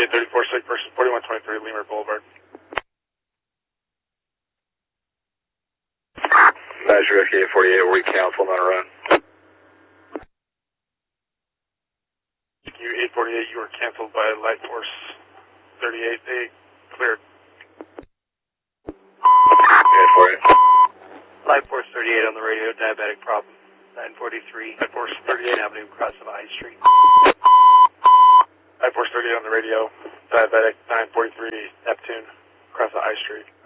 5834, Sick person 4123 Lemur Boulevard. Azure FK48, we cancel on a run. U848, you were canceled by Light Force 38, they cleared. 848. Light Force 38 on the radio, diabetic problem. 943. Light Force 38. Avenue, cross of I Street. Light Force 38 on the radio, diabetic 943 Neptune, across the I Street.